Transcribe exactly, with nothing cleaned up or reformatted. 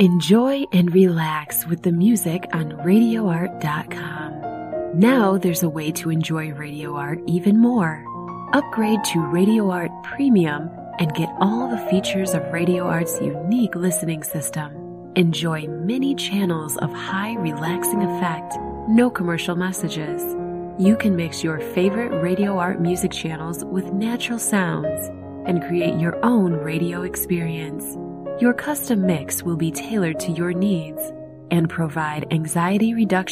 Enjoy and relax with the music on radio art dot com. Now there's a way to enjoy Radio Art even more. Upgrade to Radio Art Premium and get all the features of Radio Art's unique listening system. Enjoy many channels of high relaxing effect, no commercial messages. You can mix your favorite Radio Art music channels with natural sounds and create your own radio experience. Your custom mix will be tailored to your needs and provide anxiety reduction